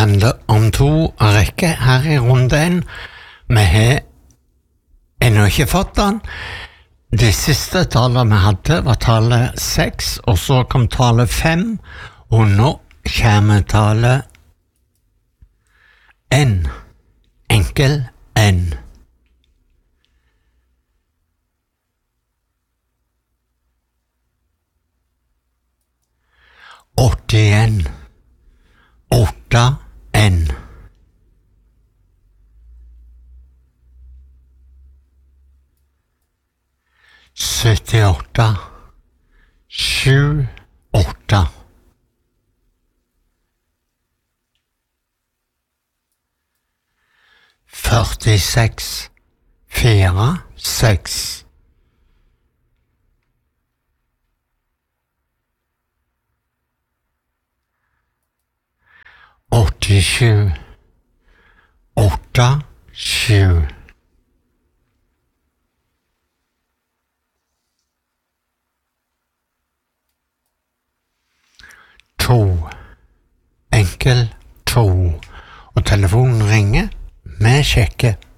handler om to rekker her i runden. Vi har ennå ikke fått den. Det siste tallet vi hadde var tallet 6, og så kom tallet 5, og nå kommer tallet N. Enkel N. Åttien. 8 N. Syttiåtte. 7 8. Førtiseks. 4 6. 87. 8 7. 2. Enkel 2. Og telefonen ringer. Vi sjekker.